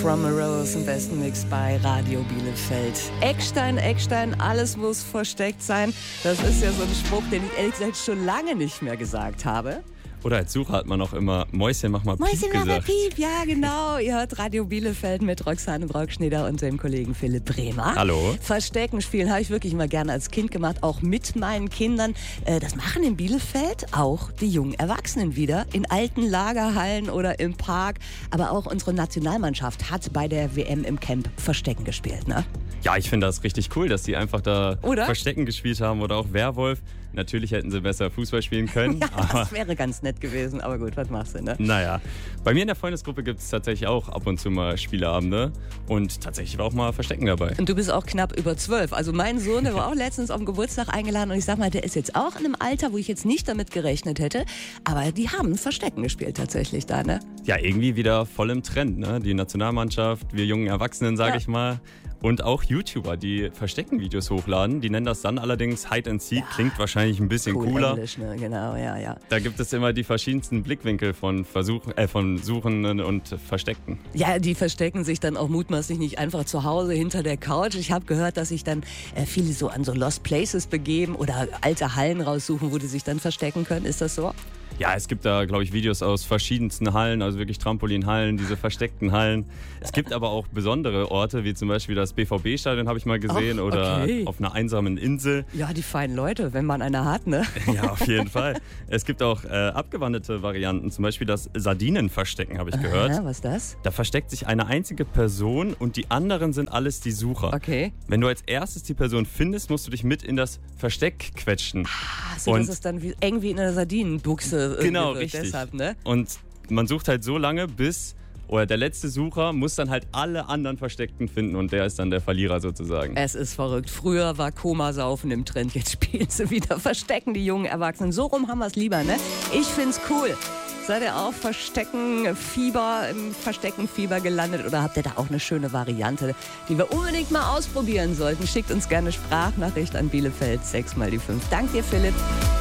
From a Rose im besten Mix bei Radio Bielefeld. Eckstein, Eckstein, alles muss versteckt sein. Das ist ja so ein Spruch, den ich ehrlich gesagt schon lange nicht mehr gesagt habe. Oder als Sucher hat man auch immer Mäuschen, mach mal Piep Mäuschen, mach mal gesagt. Piep, ja genau. Ihr hört Radio Bielefeld mit Roxane Brockschneider und dem Kollegen Philipp Bremer. Hallo. Verstecken spielen habe ich wirklich immer gerne als Kind gemacht, auch mit meinen Kindern. Das machen in Bielefeld auch die jungen Erwachsenen wieder, in alten Lagerhallen oder im Park. Aber auch unsere Nationalmannschaft hat bei der WM im Camp Verstecken gespielt, ne? Ja, ich finde das richtig cool, dass die einfach da Oder? Verstecken gespielt haben oder auch Werwolf. Natürlich hätten sie besser Fußball spielen können. Ja, aber das wäre ganz nett gewesen, aber gut, was machst du, ne? naja, bei mir in der Freundesgruppe gibt es tatsächlich auch ab und zu mal Spieleabende und tatsächlich war auch mal Verstecken dabei. Und du bist auch knapp über 12. Also mein Sohn, der war auch letztens auf den Geburtstag eingeladen und ich sag mal, der ist jetzt auch in einem Alter, wo ich jetzt nicht damit gerechnet hätte. Aber die haben Verstecken gespielt tatsächlich da, ne? Ja, irgendwie wieder voll im Trend, ne? Die Nationalmannschaft, wir jungen Erwachsenen, sage ich mal. Und auch YouTuber, die Verstecken-Videos hochladen. Die nennen das dann allerdings Hide and Seek. Klingt wahrscheinlich ein bisschen Cool cooler. Englisch, ne? Genau, ja. Da gibt es immer die verschiedensten Blickwinkel von Suchenden und Versteckten. Ja, die verstecken sich dann auch mutmaßlich nicht einfach zu Hause hinter der Couch. Ich habe gehört, dass sich dann viele so an so Lost Places begeben oder alte Hallen raussuchen, wo die sich dann verstecken können. Ist das so? Ja, es gibt da, glaube ich, Videos aus verschiedensten Hallen, also wirklich Trampolinhallen, diese versteckten Hallen. Es gibt aber auch besondere Orte, wie zum Beispiel das BVB-Stadion habe ich mal gesehen oder auf einer einsamen Insel. Ja, die feinen Leute, wenn man eine hat, ne? Ja, auf jeden Fall. Es gibt auch abgewandelte Varianten, zum Beispiel das Sardinenverstecken, habe ich gehört. Was ist das? Da versteckt sich eine einzige Person und die anderen sind alles die Sucher. Okay. Wenn du als erstes die Person findest, musst du dich mit in das Versteck quetschen. So, das ist dann eng wie in einer Sardinenbuchse. Genau, wird. richtig. Deshalb, ne? Und man sucht halt so lange, oder der letzte Sucher muss dann halt alle anderen Versteckten finden und der ist dann der Verlierer sozusagen. Es ist verrückt. Früher war Komasaufen im Trend, jetzt spielen sie wieder Verstecken, die jungen Erwachsenen. So rum haben wir es lieber, ne? Ich find's cool. Seid ihr auch im Versteckenfieber gelandet oder habt ihr da auch eine schöne Variante, die wir unbedingt mal ausprobieren sollten? Schickt uns gerne Sprachnachricht an Bielefeld 6 mal die 5. Danke dir, Philipp.